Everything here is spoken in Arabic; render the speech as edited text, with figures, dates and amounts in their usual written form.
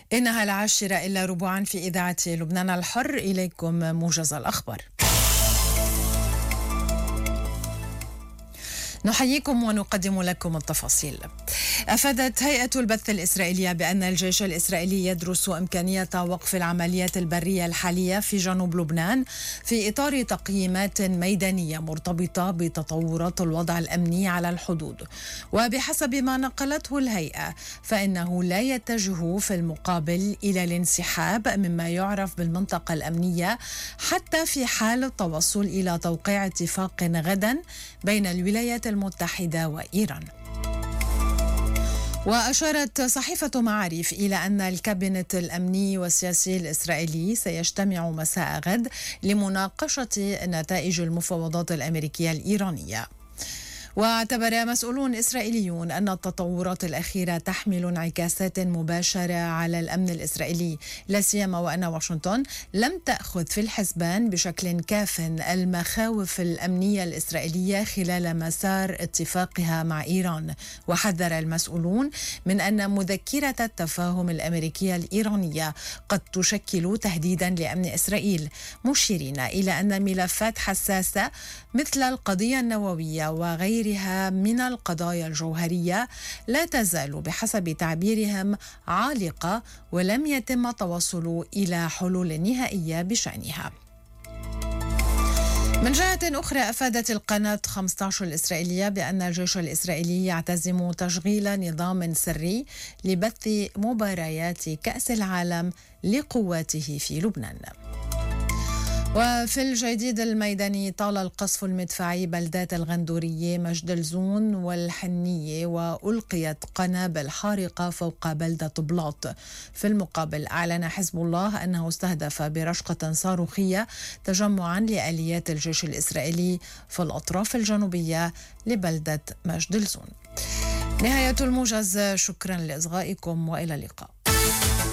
إنها 10:10 في إذاعة لبنان الحر. إليكم موجز الأخبار. نحييكم ونقدم لكم التفاصيل. أفادت هيئة البث الإسرائيلية بأن الجيش الإسرائيلي يدرس إمكانية وقف العمليات البرية الحالية في جنوب لبنان في إطار تقييمات ميدانية مرتبطة بتطورات الوضع الأمني على الحدود. وبحسب ما نقلته الهيئة فإنه لا يتجه في المقابل إلى الانسحاب مما يعرف بالمنطقة الأمنية حتى في حال التوصل إلى توقيع اتفاق غدا بين الولايات المتحدة وإيران. وأشارت صحيفة معارف إلى أن الكابينت الأمني والسياسي الإسرائيلي سيجتمع مساء غد لمناقشة نتائج المفاوضات الأمريكية الإيرانية. واعتبر مسؤولون إسرائيليون أن التطورات الأخيرة تحمل انعكاسات مباشرة على الأمن الإسرائيلي، لا سيما وأن واشنطن لم تأخذ في الحسبان بشكل كاف المخاوف الأمنية الإسرائيلية خلال مسار اتفاقها مع إيران. وحذر المسؤولون من أن مذكرة التفاهم الأمريكية الإيرانية قد تشكل تهديدا لأمن إسرائيل، مشيرين إلى أن ملفات حساسة مثل القضية النووية وغيرها من القضايا الجوهرية لا تزال بحسب تعبيرهم عالقة، ولم يتم التوصل إلى حلول نهائية بشأنها. من جهة أخرى أفادت القناة 15 الإسرائيلية بأن الجيش الإسرائيلي يعتزم تشغيل نظام سري لبث مباريات كأس العالم لقواته في لبنان. وفي الجديد الميداني طال القصف المدفعي بلدات الغندورية مجدلزون والحنية وألقيت قنابل حارقة فوق بلدة بلاط. في المقابل أعلن حزب الله أنه استهدف برشقة صاروخية تجمعا لآليات الجيش الإسرائيلي في الأطراف الجنوبية لبلدة مجدلزون. نهاية الموجز، شكرا لإصغائكم وإلى اللقاء.